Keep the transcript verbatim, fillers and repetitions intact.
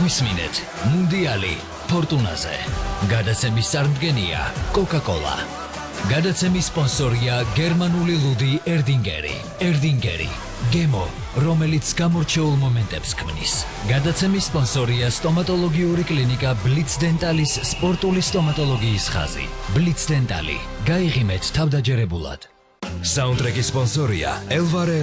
გვისმინეთ მუნდიალი ფორტუნაზე. გადაცემის წარმდგენია კოკა-კოლა. გადაცემის სპონსორია გერმანული ლუდი ერდინგერი. ერდინგერი გემო, რომელიც გამორჩეულ მომენტებს ქმნის. გადაცემის სპონსორია სტომატოლოგიური კლინიკა ბლიც დენტალის სპორტული სტომატოლოგიის ხაზი. ბლიც დენტალი. გაიღიმეთ თავდაჯერებულად. საუნდტრეკის სპონსორია ელვარე